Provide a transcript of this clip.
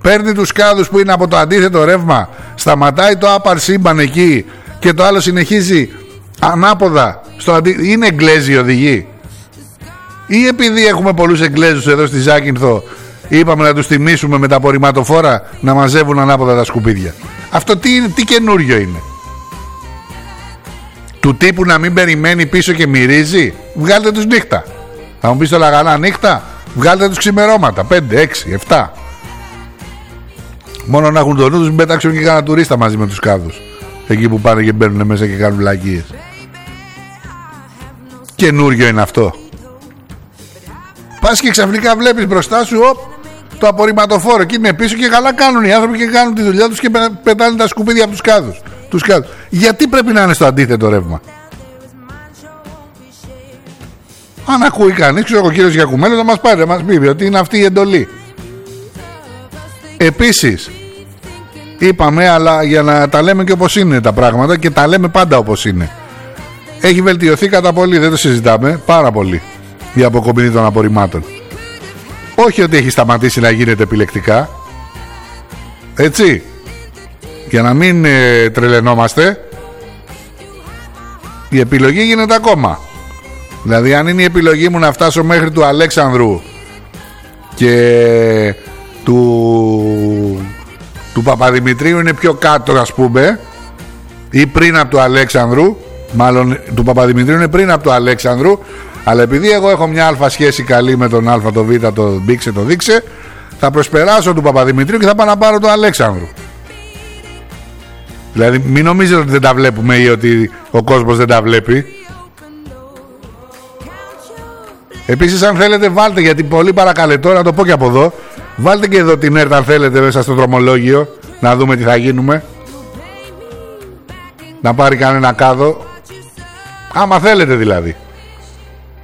παίρνει τους κάδους που είναι από το αντίθετο ρεύμα, σταματάει το άπαρ σύμπαν εκεί και το άλλο συνεχίζει ανάποδα είναι Εγγλέζοι οδηγοί, ή επειδή έχουμε πολλούς Εγγλέζους εδώ στη Ζάκυνθο είπαμε να τους τιμήσουμε με τα απορριμματοφόρα να μαζεύουν ανάποδα τα σκουπίδια? Αυτό τι καινούριο είναι? Του τύπου να μην περιμένει πίσω και μυρίζει? Βγάλτε τους νύχτα. Θα μου πεις το λαγανά νύχτα? Βγάλτε τους ξημερώματα, 5, 6, 7. Μόνο να έχουν το νου τους, μην πετάξουν και κανένα τουρίστα μαζί με τους κάδους εκεί που πάνε και μπαίνουν μέσα και κάνουν βλακίες. Καινούριο είναι αυτό? Πας και ξαφνικά βλέπεις μπροστά σου το απορριμματοφόρο και είναι πίσω και καλά κάνουν οι άνθρωποι και κάνουν τη δουλειά τους και πετάνε τα σκουπίδια από τους κάδους. Γιατί πρέπει να είναι στο αντίθετο ρεύμα? Αν ακούει κανείς, ξέρω ο κύριος Γιακουμέλος να μας πάρει, να μας πει ότι είναι αυτή η εντολή. Επίσης είπαμε, αλλά για να τα λέμε και όπως είναι τα πράγματα, και τα λέμε πάντα όπως είναι, έχει βελτιωθεί κατά πολύ, δεν το συζητάμε, πάρα πολύ η αποκομιδή των απορριμμάτων. Όχι ότι έχει σταματήσει να γίνεται επιλεκτικά, έτσι, για να μην τρελαινόμαστε, η επιλογή γίνεται ακόμα. Δηλαδή αν είναι η επιλογή μου να φτάσω μέχρι του Αλέξανδρου και του Παπαδημητρίου είναι πιο κάτω, ας πούμε, ή πριν από του Αλέξανδρου, μάλλον του Παπαδημητρίου είναι πριν από του Αλέξανδρου, αλλά επειδή εγώ έχω μια αλφα σχέση καλή με τον Α, το Β, το μπήξε, το δείξε, θα προσπεράσω του Παπαδημητρίου και θα πάω να πάρω του Αλέξανδρου. Δηλαδή μην νομίζετε ότι δεν τα βλέπουμε ή ότι ο κόσμος δεν τα βλέπει. Επίσης αν θέλετε βάλτε, γιατί πολύ παρακαλετώ να το πω και από εδώ, βάλτε και εδώ την ΕΡΤ αν θέλετε μέσα στο δρομολόγιο, να δούμε τι θα γίνουμε, να πάρει κανένα κάδο, άμα θέλετε δηλαδή.